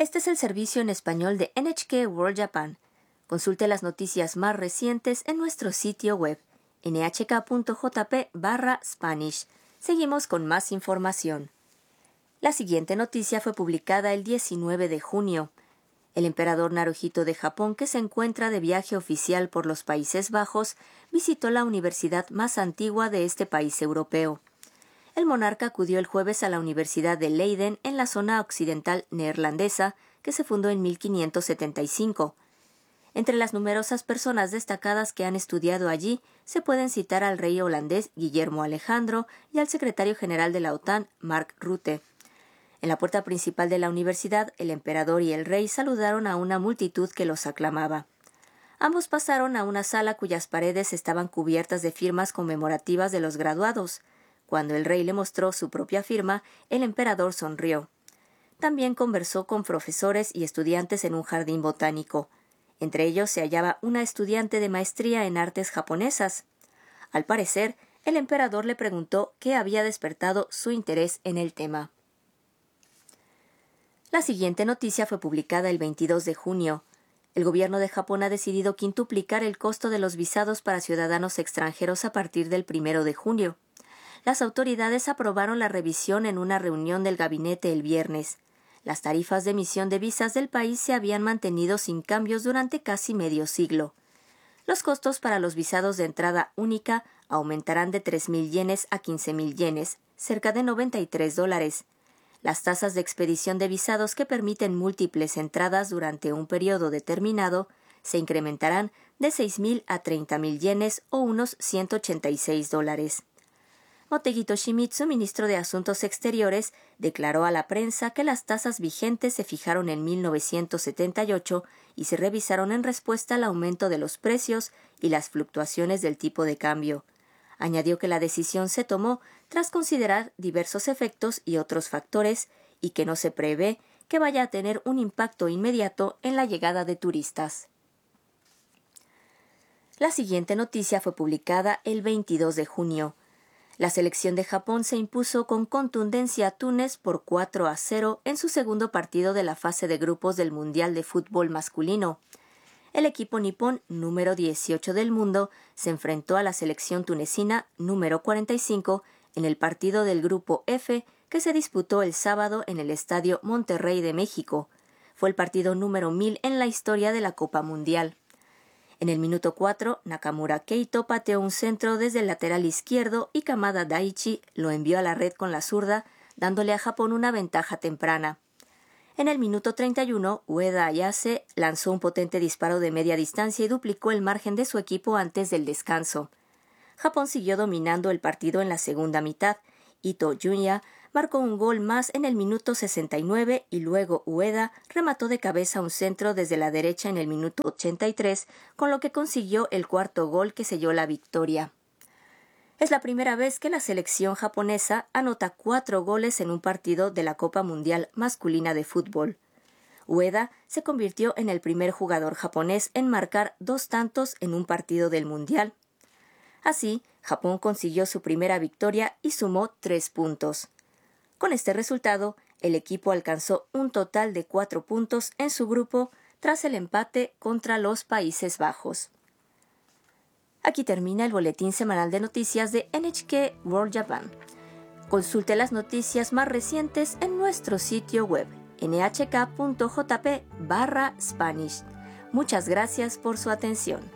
Este es el servicio en español de NHK World Japan. Consulte las noticias más recientes en nuestro sitio web nhk.jp/Spanish. Seguimos con más información. La siguiente noticia fue publicada el 19 de junio. El emperador Naruhito de Japón, que se encuentra de viaje oficial por los Países Bajos, visitó la universidad más antigua de este país europeo. El monarca acudió el jueves a la Universidad de Leiden en la zona occidental neerlandesa, que se fundó en 1575. Entre las numerosas personas destacadas que han estudiado allí, se pueden citar al rey holandés Guillermo Alejandro y al secretario general de la OTAN, Mark Rutte. En la puerta principal de la universidad, el emperador y el rey saludaron a una multitud que los aclamaba. Ambos pasaron a una sala cuyas paredes estaban cubiertas de firmas conmemorativas de los graduados. Cuando el rey le mostró su propia firma, el emperador sonrió. También conversó con profesores y estudiantes en un jardín botánico. Entre ellos se hallaba una estudiante de maestría en artes japonesas. Al parecer, el emperador le preguntó qué había despertado su interés en el tema. La siguiente noticia fue publicada el 22 de junio. El gobierno de Japón ha decidido quintuplicar el costo de los visados para ciudadanos extranjeros a partir del 1 de junio. Las autoridades aprobaron la revisión en una reunión del gabinete el viernes. Las tarifas de emisión de visas del país se habían mantenido sin cambios durante casi medio siglo. Los costos para los visados de entrada única aumentarán de 3.000 yenes a 15.000 yenes, cerca de $93. Las tasas de expedición de visados que permiten múltiples entradas durante un periodo determinado se incrementarán de 6.000 a 30.000 yenes o unos $186. Motegi Toshimitsu, ministro de Asuntos Exteriores, declaró a la prensa que las tasas vigentes se fijaron en 1978 y se revisaron en respuesta al aumento de los precios y las fluctuaciones del tipo de cambio. Añadió que la decisión se tomó tras considerar diversos efectos y otros factores y que no se prevé que vaya a tener un impacto inmediato en la llegada de turistas. La siguiente noticia fue publicada el 22 de junio. La selección de Japón se impuso con contundencia a Túnez por 4-0 en su segundo partido de la fase de grupos del Mundial de Fútbol Masculino. El equipo nipón, número 18 del mundo, se enfrentó a la selección tunecina, número 45, en el partido del Grupo F, que se disputó el sábado en el Estadio Monterrey de México. Fue el partido número 1000 en la historia de la Copa Mundial. En el minuto 4, Nakamura Keito pateó un centro desde el lateral izquierdo y Kamada Daichi lo envió a la red con la zurda, dándole a Japón una ventaja temprana. En el minuto 31, Ueda Ayase lanzó un potente disparo de media distancia y duplicó el margen de su equipo antes del descanso. Japón siguió dominando el partido en la segunda mitad. Ito Junya marcó un gol más en el minuto 69 y luego Ueda remató de cabeza un centro desde la derecha en el minuto 83, con lo que consiguió el cuarto gol que selló la victoria. Es la primera vez que la selección japonesa anota 4 goles en un partido de la Copa Mundial Masculina de Fútbol. Ueda se convirtió en el primer jugador japonés en marcar 2 tantos en un partido del Mundial. Así, Japón consiguió su primera victoria y sumó 3 puntos. Con este resultado, el equipo alcanzó un total de 4 puntos en su grupo tras el empate contra los Países Bajos. Aquí termina el boletín semanal de noticias de NHK World Japan. Consulte las noticias más recientes en nuestro sitio web nhk.jp/Spanish. Muchas gracias por su atención.